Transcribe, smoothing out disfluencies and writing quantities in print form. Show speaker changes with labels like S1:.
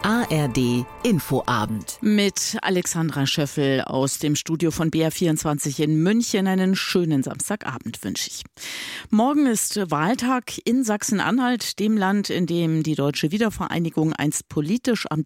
S1: ARD Infoabend.
S2: Mit Alexandra Schöffel aus dem Studio von BR24 in München. Einen schönen Samstagabend wünsche ich. Morgen ist Wahltag in Sachsen-Anhalt, dem Land, in dem die deutsche Wiedervereinigung einst politisch am